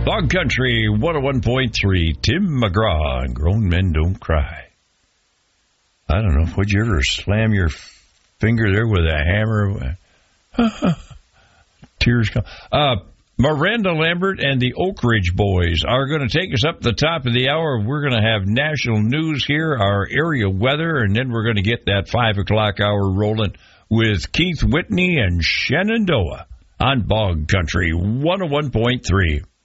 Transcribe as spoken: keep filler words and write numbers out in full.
Bog Country one oh one point three. Tim McGraw and Grown Men Don't Cry. I don't know. Would you ever slam your finger there with a hammer? Tears come. Uh, Miranda Lambert and the Oak Ridge Boys are going to take us up the top of the hour. We're going to have national news here, our area weather, and then we're going to get that five o'clock hour rolling with Keith Whitney and Shenandoah on Bog Country one oh one point three.